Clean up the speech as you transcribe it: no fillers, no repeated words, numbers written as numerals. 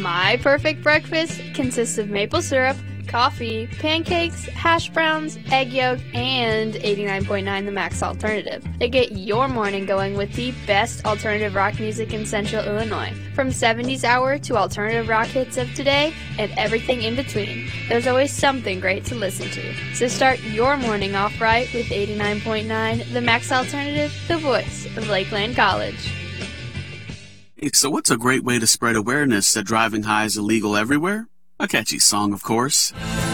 My perfect breakfast consists of maple syrup, coffee, pancakes, hash browns, egg yolk, and 89.9 The Max Alternative. They get your morning going with the best alternative rock music in Central Illinois. From 70s hour to alternative rock hits of today and everything in between, there's always something great to listen to. So start your morning off right with 89.9 The Max Alternative, the voice of Lakeland College. Hey, so what's a great way to spread awareness that driving high is illegal everywhere? A catchy song, of course.